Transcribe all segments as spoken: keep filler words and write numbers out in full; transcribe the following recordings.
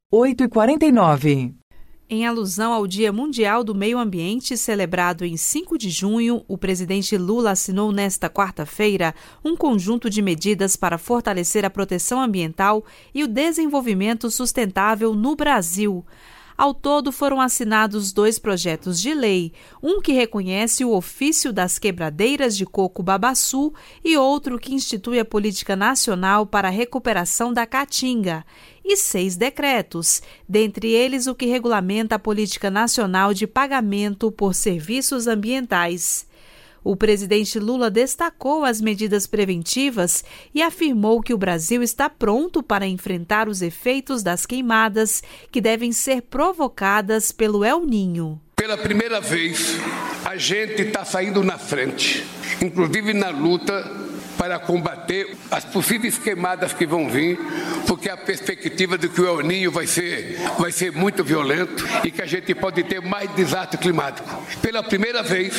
oito e quarenta e nove. Em alusão ao Dia Mundial do Meio Ambiente, celebrado em cinco de junho, o presidente Lula assinou nesta quarta-feira um conjunto de medidas para fortalecer a proteção ambiental e o desenvolvimento sustentável no Brasil. Ao todo, foram assinados dois projetos de lei, um que reconhece o ofício das quebradeiras de coco babaçu e outro que institui a Política Nacional para a Recuperação da Caatinga, e seis decretos, dentre eles o que regulamenta a Política Nacional de Pagamento por Serviços Ambientais. O presidente Lula destacou as medidas preventivas e afirmou que o Brasil está pronto para enfrentar os efeitos das queimadas que devem ser provocadas pelo El Niño. Pela primeira vez, a gente está saindo na frente, inclusive na luta para combater as possíveis queimadas que vão vir, porque a perspectiva de que o El Niño vai ser, vai ser muito violento e que a gente pode ter mais desastre climático. Pela primeira vez,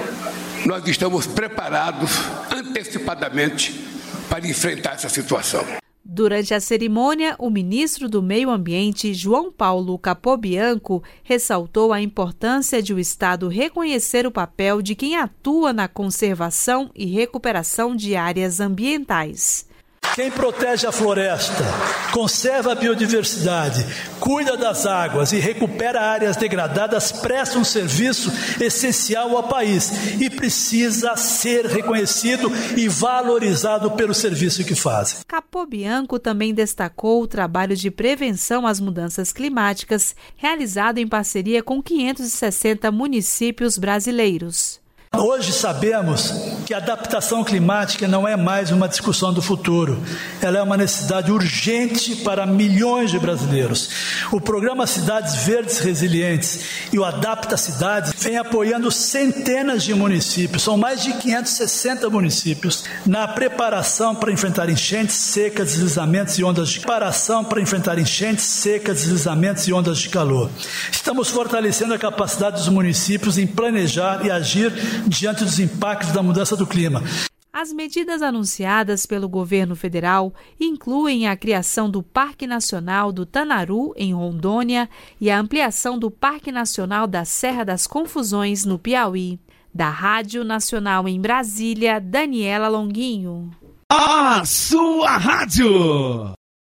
nós estamos preparados antecipadamente para enfrentar essa situação. Durante a cerimônia, o ministro do Meio Ambiente, João Paulo Capobianco, ressaltou a importância de o Estado reconhecer o papel de quem atua na conservação e recuperação de áreas ambientais. Quem protege a floresta, conserva a biodiversidade, cuida das águas e recupera áreas degradadas presta um serviço essencial ao país e precisa ser reconhecido e valorizado pelo serviço que fazem. Capobianco também destacou o trabalho de prevenção às mudanças climáticas realizado em parceria com quinhentos e sessenta municípios brasileiros. Hoje sabemos que a adaptação climática não é mais uma discussão do futuro. Ela é uma necessidade urgente para milhões de brasileiros. O programa Cidades Verdes Resilientes e o Adapta Cidades vem apoiando centenas de municípios, são mais de quinhentos e sessenta municípios, na preparação para enfrentar enchentes, secas, deslizamentos e ondas de preparação para enfrentar enchentes, secas, deslizamentos e ondas de calor. Estamos fortalecendo a capacidade dos municípios em planejar e agir diante dos impactos da mudança do clima. As medidas anunciadas pelo governo federal incluem a criação do Parque Nacional do Tanaru, em Rondônia, e a ampliação do Parque Nacional da Serra das Confusões, no Piauí. Da Rádio Nacional em Brasília, Daniela Longuinho. A sua rádio!